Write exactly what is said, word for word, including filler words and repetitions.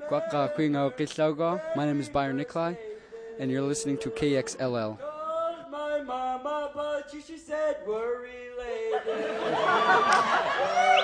Kwaka Kwingo Kislogo. My name is Byron Nikolai, and you're listening to K X L L. Called my mama, but she, she said we're related.